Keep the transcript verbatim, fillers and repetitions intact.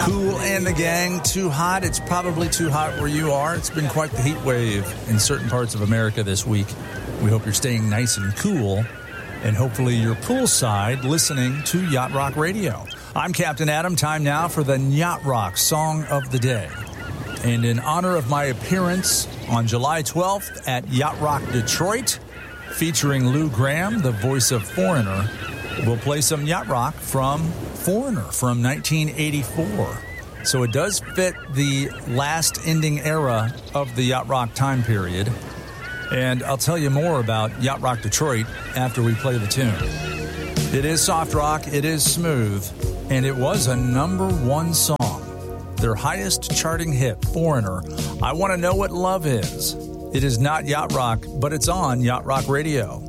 Kool and the Gang, too hot. It's probably too hot where you are. It's been quite the heat wave in certain parts of America this week. We hope you're staying nice and cool, and hopefully you're poolside listening to Yacht Rock Radio. I'm Captain Adam. Time now for the Yacht Rock Song of the Day. And in honor of my appearance on July twelfth at Yacht Rock Detroit, featuring Lou Gramm, the voice of Foreigner, we'll play some Yacht Rock from Foreigner from nineteen eighty-four. So it does fit the last ending era of the Yacht Rock time period. And I'll tell you more about Yacht Rock Detroit after we play the tune. It is soft rock, it is smooth, and it was a number one song. Their highest charting hit, Foreigner, I Want to Know What Love Is. It is not Yacht Rock, but it's on Yacht Rock Radio.